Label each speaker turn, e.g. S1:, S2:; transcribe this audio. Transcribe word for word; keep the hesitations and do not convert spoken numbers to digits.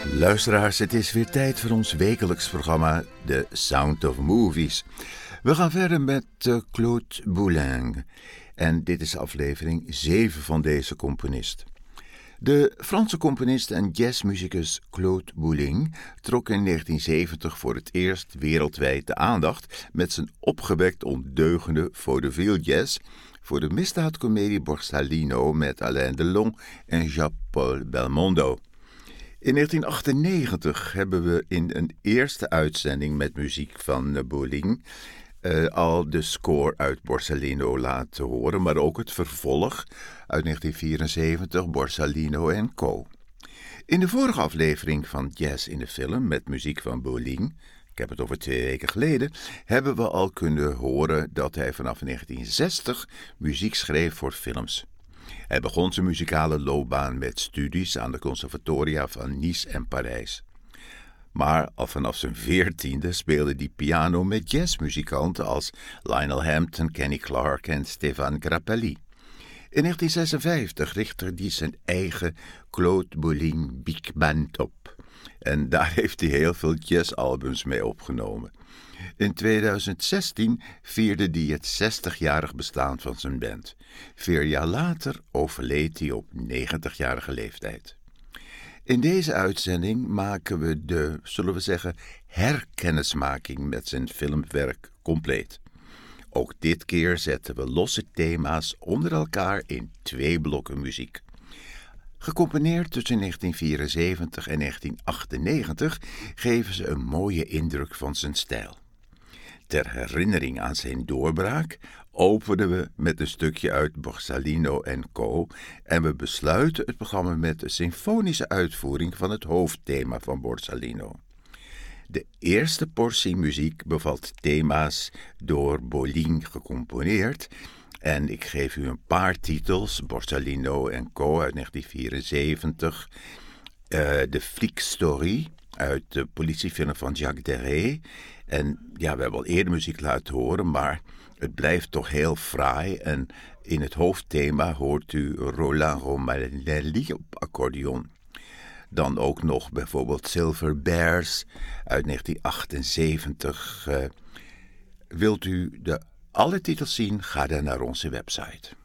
S1: Luisteraars, het is weer tijd voor ons wekelijks programma The Sound of Movies. We gaan verder met uh, Claude Bouling. En dit is aflevering zeven van deze componist. De Franse componist en jazzmuzikus Claude Bouling trok in negentien zeventig voor het eerst wereldwijd de aandacht met zijn opgewekt ondeugende vaudeville jazz voor de misdaadcomedie Borsalino met Alain Delon en Jean-Paul Belmondo. In negentien achtennegentig hebben we in een eerste uitzending met muziek van Bouling uh, al de score uit Borsalino laten horen, maar ook het vervolg uit negentien vierenzeventig, Borsalino en Co. In de vorige aflevering van Jazz in de Film met muziek van Bouling, ik heb het over twee weken geleden, hebben we al kunnen horen dat hij vanaf negentien zestig muziek schreef voor films. Hij begon zijn muzikale loopbaan met studies aan de conservatoria van Nice en Parijs. Maar al vanaf zijn veertiende speelde hij piano met jazzmuzikanten als Lionel Hampton, Kenny Clarke en Stéphane Grappelli. In negentien zesenvijftig richtte hij zijn eigen Claude Bouling Big Band op. En daar heeft hij heel veel jazzalbums mee opgenomen. In tweeduizend zestien vierde hij het zestigjarig bestaan van zijn band. Vier jaar later overleed hij op negentigjarige leeftijd. In deze uitzending maken we de, zullen we zeggen, herkennismaking met zijn filmwerk compleet. Ook dit keer zetten we losse thema's onder elkaar in twee blokken muziek. Gecomponeerd tussen negentien vierenzeventig en negentien achtennegentig geven ze een mooie indruk van zijn stijl. Ter herinnering aan zijn doorbraak openen we met een stukje uit Borsalino en Co. En we besluiten het programma met een symfonische uitvoering van het hoofdthema van Borsalino. De eerste portie muziek bevat thema's door Bouling gecomponeerd. En ik geef u een paar titels, Borsalino en Co. uit negentien vierenzeventig, uh, de Flic Story uit de politiefilm van Jacques Deray. En ja, we hebben al eerder muziek laten horen, maar het blijft toch heel fraai. En in het hoofdthema hoort u Roland Romanelli op accordeon. Dan ook nog bijvoorbeeld Silver Bears uit negentien achtenzeventig. Uh, wilt u de alle titels zien, ga dan naar onze website.